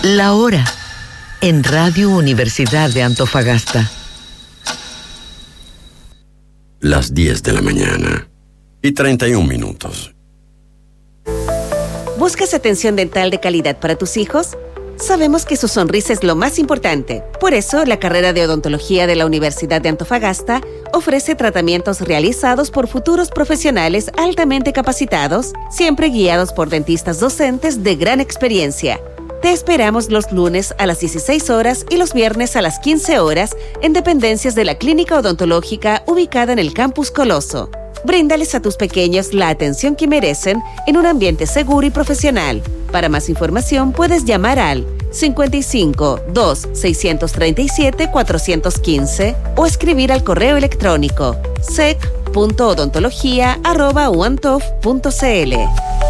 La hora en Radio Universidad de Antofagasta. Las 10 de la mañana y 31 minutos. ¿Buscas atención dental de calidad para tus hijos? Sabemos que su sonrisa es lo más importante. Por eso, la carrera de odontología de la Universidad de Antofagasta ofrece tratamientos realizados por futuros profesionales altamente capacitados, siempre guiados por dentistas docentes de gran experiencia. Te esperamos los lunes a las 16 horas y los viernes a las 15 horas en dependencias de la Clínica Odontológica ubicada en el Campus Coloso. Bríndales a tus pequeños la atención que merecen en un ambiente seguro y profesional. Para más información puedes llamar al 55 2 637 415 o escribir al correo electrónico sec.odontología@uantof.cl.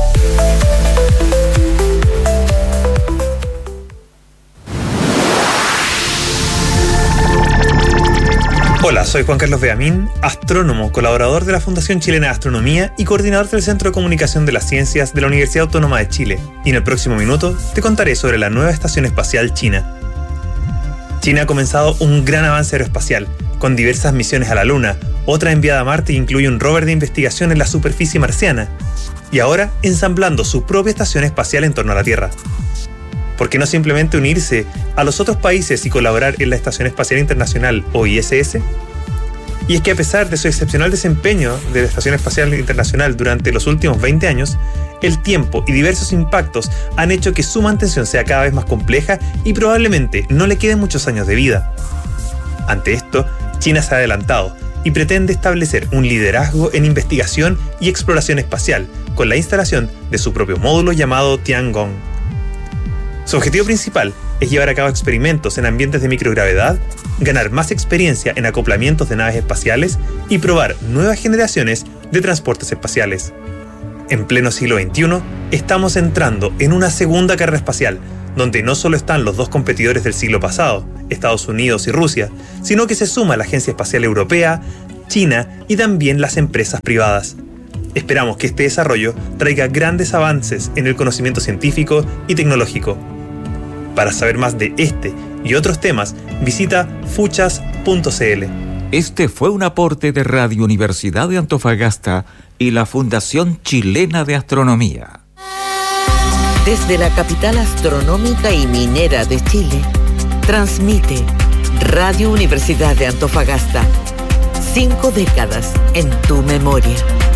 Hola, soy Juan Carlos Beamín, astrónomo, colaborador de la Fundación Chilena de Astronomía y coordinador del Centro de Comunicación de las Ciencias de la Universidad Autónoma de Chile. Y en el próximo minuto te contaré sobre la nueva Estación Espacial China. China ha comenzado un gran avance aeroespacial, con diversas misiones a la Luna, otra enviada a Marte que incluye un rover de investigación en la superficie marciana, y ahora ensamblando su propia estación espacial en torno a la Tierra. ¿Por qué no simplemente unirse a los otros países y colaborar en la Estación Espacial Internacional o ISS? Y es que a pesar de su excepcional desempeño de la Estación Espacial Internacional durante los últimos 20 años, el tiempo y diversos impactos han hecho que su mantención sea cada vez más compleja y probablemente no le queden muchos años de vida. Ante esto, China se ha adelantado y pretende establecer un liderazgo en investigación y exploración espacial con la instalación de su propio módulo llamado Tiangong. Su objetivo principal es llevar a cabo experimentos en ambientes de microgravedad, ganar más experiencia en acoplamientos de naves espaciales y probar nuevas generaciones de transportes espaciales. En pleno siglo XXI, estamos entrando en una segunda carrera espacial, donde no solo están los dos competidores del siglo pasado, Estados Unidos y Rusia, sino que se suma la Agencia Espacial Europea, China y también las empresas privadas. Esperamos que este desarrollo traiga grandes avances en el conocimiento científico y tecnológico. Para saber más de este y otros temas, visita fuchas.cl. Este fue un aporte de Radio Universidad de Antofagasta y la Fundación Chilena de Astronomía. Desde la capital astronómica y minera de Chile, transmite Radio Universidad de Antofagasta. 5 décadas en tu memoria.